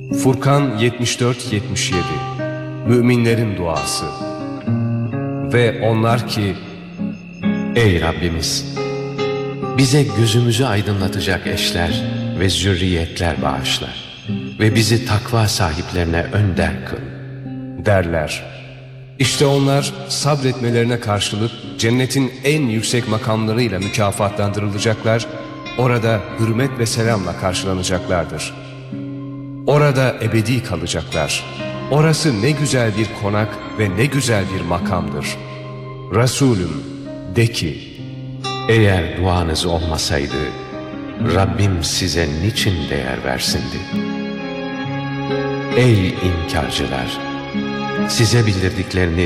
Furkan 74-77 Müminlerin duası. Ve onlar ki, ey Rabbimiz, bize gözümüzü aydınlatacak eşler ve zürriyetler bağışla ve bizi takva sahiplerine önder kıl derler. İşte onlar sabretmelerine karşılık cennetin en yüksek makamlarıyla mükafatlandırılacaklar, orada hürmet ve selamla karşılanacaklardır. Orada ebedi kalacaklar. Orası ne güzel bir konak ve ne güzel bir makamdır. Resulüm, de ki, eğer duanız olmasaydı Rabbim size niçin değer versindi? Ey inkarcılar! Size bildirdiklerini